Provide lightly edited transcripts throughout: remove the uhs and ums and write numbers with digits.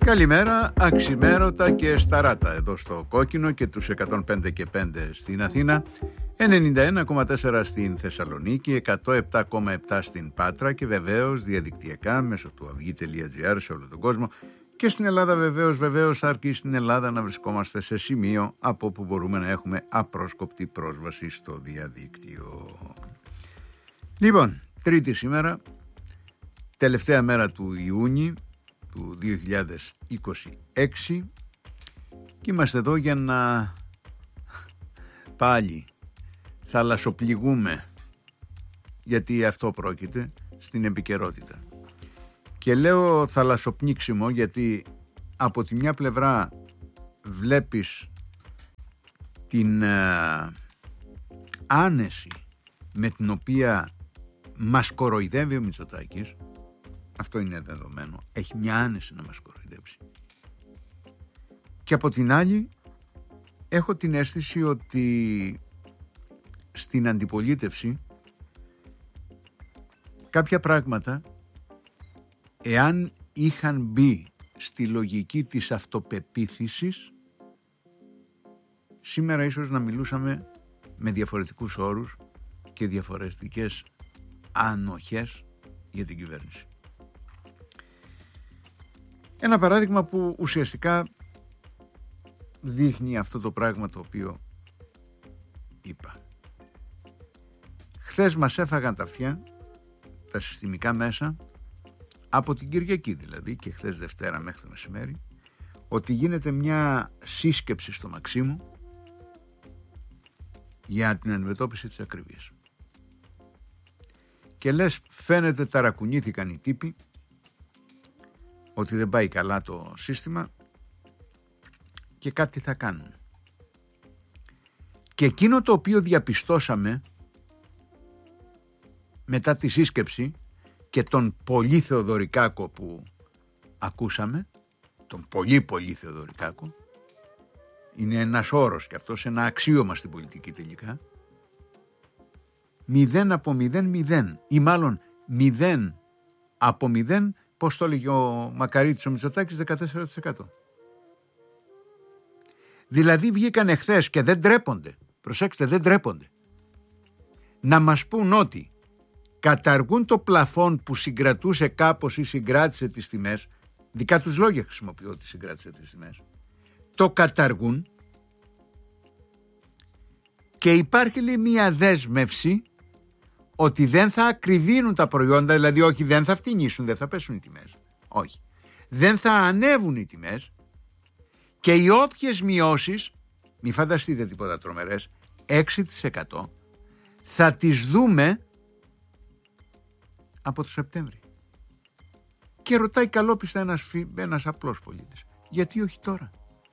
Καλημέρα, αξιμέρωτα και σταράτα εδώ στο Κόκκινο και τους 105 και 5 στην Αθήνα, 91,4 στην Θεσσαλονίκη, 107,7 στην Πάτρα και βεβαίως διαδικτυακά μέσω του avygi.gr σε όλο τον κόσμο και στην Ελλάδα βεβαίως αρκεί στην Ελλάδα να βρισκόμαστε σε σημείο από όπου μπορούμε να έχουμε απρόσκοπτη πρόσβαση στο διαδίκτυο. Λοιπόν, Τρίτη σήμερα, τελευταία μέρα του Ιούνιου του 2026 και είμαστε εδώ για να πάλι θαλασσοπληγούμε, γιατί αυτό πρόκειται στην επικαιρότητα. Και λέω θαλασσοπνίξιμο γιατί από τη μια πλευρά βλέπεις την άνεση με την οποία μας κοροϊδεύει ο Μητσοτάκης. Αυτό είναι δεδομένο. Έχει μια άνεση να μας κοροϊδέψει. Και από την άλλη έχω την αίσθηση ότι στην αντιπολίτευση κάποια πράγματα, εάν είχαν μπει στη λογική της αυτοπεποίθησης, σήμερα ίσως να μιλούσαμε με διαφορετικούς όρους και διαφορετικές ανοχές για την κυβέρνηση. Ένα παράδειγμα που ουσιαστικά δείχνει αυτό το πράγμα το οποίο είπα. Χθες μας έφαγαν τα αυτιά, τα συστημικά μέσα, από την Κυριακή δηλαδή και χθες Δευτέρα μέχρι το μεσημέρι, ότι γίνεται μια σύσκεψη στο Μαξίμου για την αντιμετώπιση της ακρίβειας. Και λες, φαίνεται ταρακουνήθηκαν οι τύποι, ότι δεν πάει καλά το σύστημα και κάτι θα κάνουν. Και εκείνο το οποίο διαπιστώσαμε μετά τη σύσκεψη και τον πολύ Θεοδωρικάκο που ακούσαμε, τον πολύ Θεοδωρικάκο, είναι ένας όρος και αυτός ένα αξίωμα στην πολιτική τελικά, 0 από 0, ή μάλλον 0 από 0, πώς το έλεγε ο Μακαρίτης ο Μητσοτάκης, 14%. Δηλαδή βγήκαν εχθές και δεν τρέπονται, προσέξτε, δεν τρέπονται, να μας πούν ότι καταργούν το πλαφόν που συγκρατούσε κάπως ή συγκράτησε τις τιμές, δικά τους λόγια χρησιμοποιώ ότι συγκράτησε τις τιμές, το καταργούν και υπάρχει λέει μια δέσμευση ότι δεν θα ακριβίνουν τα προϊόντα, δηλαδή όχι, δεν θα φτηνίσουν, δεν θα πέσουν οι τιμές, όχι, δεν θα ανέβουν οι τιμές και οι όποιες μειώσεις, μη φανταστείτε τίποτα τρομερές, 6% θα τις δούμε από το Σεπτέμβρη. Και ρωτάει καλόπιστα ένας απλός πολίτης, γιατί όχι τώρα?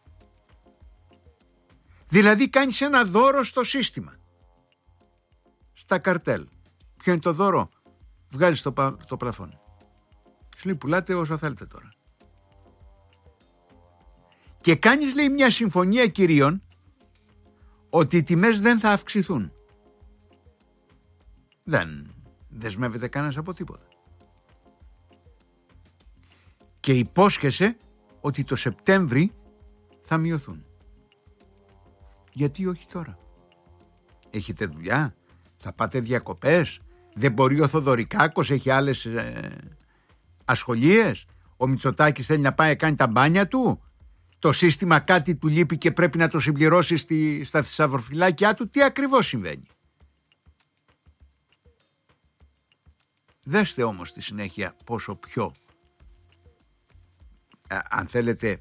Δηλαδή κάνεις ένα δώρο στο σύστημα, στα καρτέλ. Ποιο είναι το δώρο? Βγάζεις το πλαφόν. Σου λέει πουλάτε όσο θέλετε τώρα. Και κάνεις λέει μια συμφωνία κυρίων ότι οι τιμές δεν θα αυξηθούν. Δεν δεσμεύεται κανένας από τίποτα. Και υπόσχεσαι ότι το Σεπτέμβρη θα μειωθούν. Γιατί όχι τώρα? Έχετε δουλειά? Θα πάτε διακοπές? Δεν μπορεί ο Θοδωρικάκος, έχει άλλες ασχολίες? Ο Μητσοτάκης θέλει να πάει να κάνει τα μπάνια του? Το σύστημα κάτι του λείπει και πρέπει να το συμπληρώσει στα θησαυροφυλάκια του? Τι ακριβώς συμβαίνει? Δέστε όμως στη συνέχεια πόσο πιο, αν θέλετε,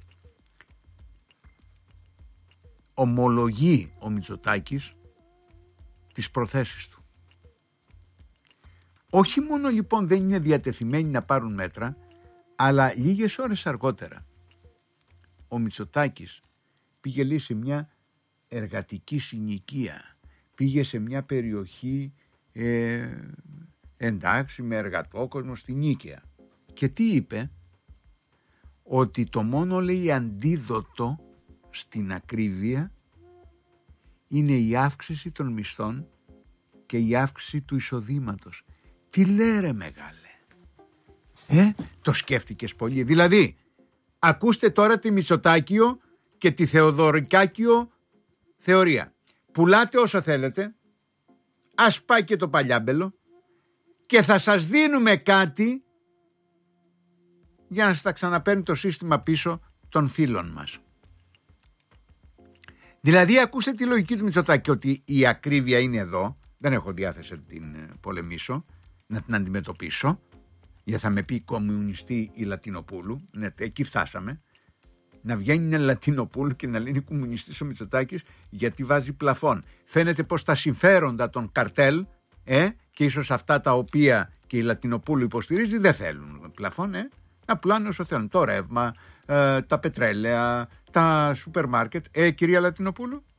ομολογεί ο Μητσοτάκης τις προθέσεις του. Όχι μόνο λοιπόν δεν είναι διατεθειμένοι να πάρουν μέτρα, αλλά λίγες ώρες αργότερα ο Μητσοτάκης πήγε λέει σε μια εργατική συνοικία, πήγε σε μια περιοχή εντάξει με εργατόκοσμο στην Νίκαια και τι είπε? Ότι το μόνο λέει αντίδοτο στην ακρίβεια είναι η αύξηση των μισθών και η αύξηση του εισοδήματος. Τι λέει ρε μεγάλε? Το σκέφτηκες πολύ? Δηλαδή Ακούστε τώρα τη Μητσοτάκιο και τη Θεοδωρικάκιο θεωρία. Πουλάτε όσο θέλετε, ας πάει και το παλιάμπελο και θα σας δίνουμε κάτι για να σας τα ξαναπαίρνει το σύστημα πίσω των φίλων μας. Δηλαδή ακούστε τη λογική του Μητσοτάκη, ότι η ακρίβεια είναι εδώ, δεν έχω διάθεση να την πολεμήσω, να την αντιμετωπίσω, γιατί θα με πει κομμουνιστή η Λατινοπούλου, ναι, εκεί φτάσαμε, να βγαίνει μια Λατινοπούλου και να λέει κομμουνιστής ο Μητσοτάκης γιατί βάζει πλαφόν. Φαίνεται πως τα συμφέροντα των καρτέλ και ίσως αυτά τα οποία και η Λατινοπούλου υποστηρίζει δεν θέλουν πλαφόν, να πουλάνε όσο θέλουν. Το ρεύμα, τα πετρέλαια, τα σούπερ μάρκετ. Κυρία Λατινοπούλου.